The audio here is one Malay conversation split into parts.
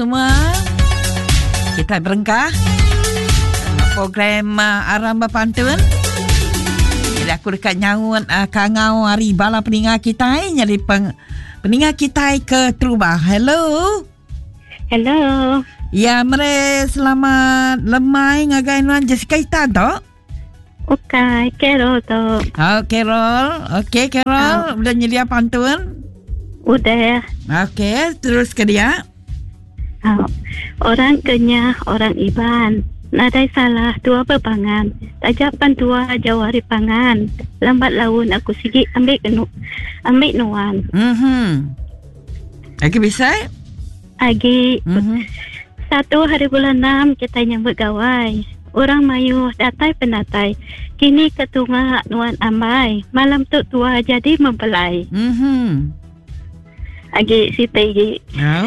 semua. Kita berengkah program Aram Berpantun. Jadi aku dekat nyawun kangau hari bala peningat kita jadi peningat kita ke Truba. Hello. Ya, selamat lemai ngagai nuan Jessica ita to? Okay, Carol to. Carol. Okey, Carol. Udah nyedia pantun? Udah. Okey, terus ke dia. Orang kenyah, orang iban. Nadai salah, tua berpangan. Tajapan tua, jawari pangan. Lambat laun aku sigi ambil nuan. Lagi bisa? Lagi. 1 hari bulan 6 kita nyambut gawai. Orang Mayu datai penatai. Kini ketunga nuan ambai. Malam tu tua jadi mempelai. Agi si Tegi.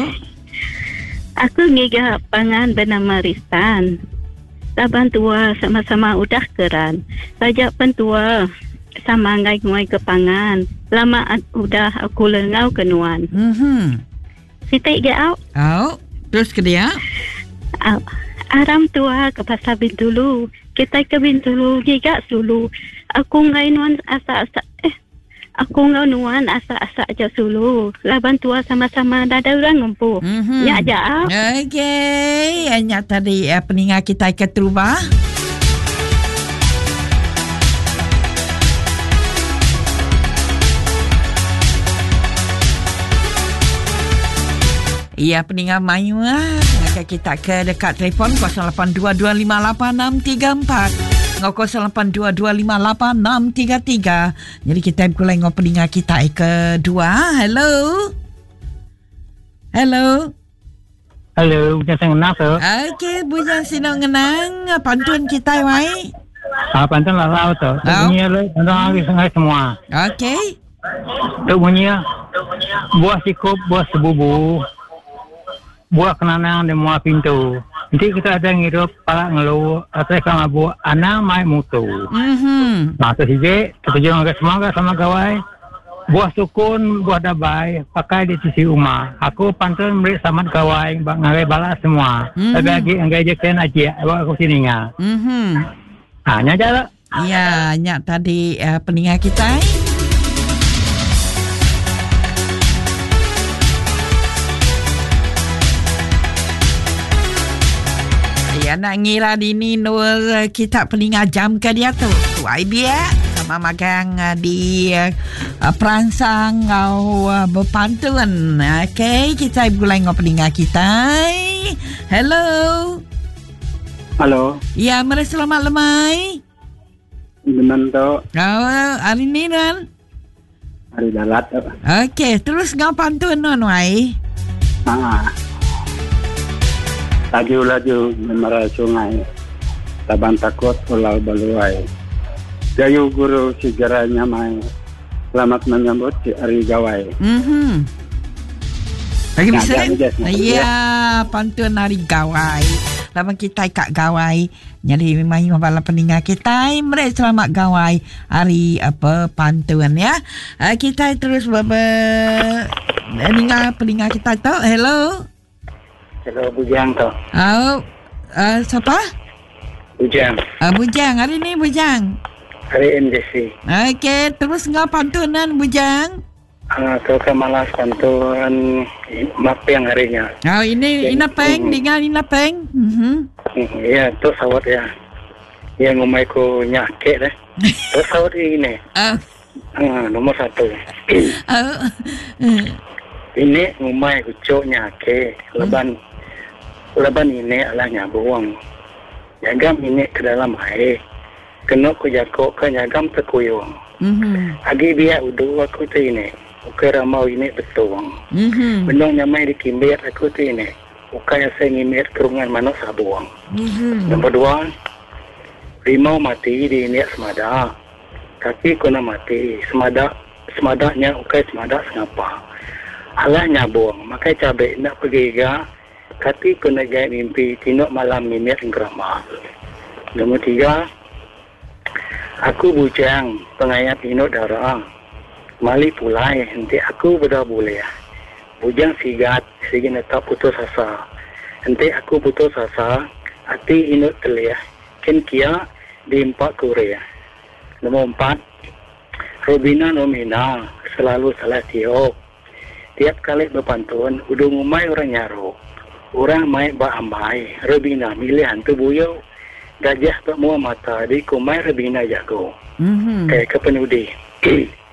Aku ngiga pangan bernama Ristan. Laban tua sama-sama udah keran. Sajak pentua sama ngai-ngai ke pangan. Lama udah aku lengau ke nuan. Si Tegi Terus ke dia? Aram tua ke pasar Bintulu. Kita ke Bintulu giga sulu. Aku ngai nuan asa-asa Aku nuan asa-asa aja sulu. Laban tua sama-sama dah ada orang ngumpul. Ya aja. Okey. Hanya tadi peningat kita ke Truba. Ya, peningat Mayu maka kita ke dekat telefon 0822586634 0822586633. Jadi kita boleh ngop peningat kita kedua. Hello, bujang saya ngenang tu. Okey, bujang sino ngenang pantun kita wai. Pantun lalau tu. Bunyi le, orang hari sengai semua. Okey. Tu bunyi buah sikup, buah sebubu. Buah kenanang di muat pintu. Nanti kita ada ngirup palak ngeluh atau kalau buah anak mai mutu. Nah, tu hije kita jangan semua sama gawai. Buah sukun, buah dabai pakai di sisi rumah. Aku pantun beri samat gawai ngagai balas semua. Bagi anggai je kena aja awak aku sini nga. Hanya jalan. Ya, nyak tadi peningat kita. Ya, nak ngira dini nur kita peningat jam ke dia tu. Tu IBA sama magang di perangsang ngau berpantun. Okey, kita mulai ngau peningat kita. Hello. Ya, selamat lemai. Benar tu. Hari ni kan? Hari dalat. Okey, terus ngau pantun non wai. Laju-laju memerah sungai, taban takut pulau baluai. Gayu guru sigara nyamai, selamat menyambut si Ari Gawai. Lagi bisa? Ya, pantun Ari Gawai. Lama kita kat Gawai, jadi memang bala peningat kita, mereka selamat Gawai hari pantun ya. Kita terus peningat kita tu. Hello, Bujang tu. Siapa? Bujang. Hari ni Bujang. Hari MJC. Okey, terus ngah pantunan Bujang. Tu kemalas pantun mapeng harinya. Ini inapeng dengan inapeng. Ya, tu sawat ya. Yang ngumai ku nyakit deh. Tu sawat ini. Nomor 1. Ini ngumai ku cok nyakit. Leban ini adalah nyabuang. Nyagam ini ke dalam air. Kena ku jakok ke nyagam terkuyung. Agi biar udu aku tu ini. Ukai ramau ini betul. Benda nyamai dikimbir aku tu ini. Ukai saya ngimir kerungan mana sabuang. Nombor 2. Rimau mati di ini semada. Kaki kena mati. Semadanya ukai semada sengapa. Alah nyabuang. Makai cabai nak pergi ga. Kati kena gaya mimpi tinok malam mimir ngerama. Nombor 3. Aku bujang pengayat inok darah. Mali pulai nanti aku berdah boleh. Bujang sigat sigi netap putus asa. Nanti aku putus asa, hati inut telia, ken kia di 4 Korea. Nombor 4, Robina nomina selalu salah tiup. Tiap kali berpantun, udah ngumai orang nyaru. Orang mai ba ambai, Robina milih hantu buyau. Gajah tak mua mata, di kumai Robina jago. Kayak kepenudi.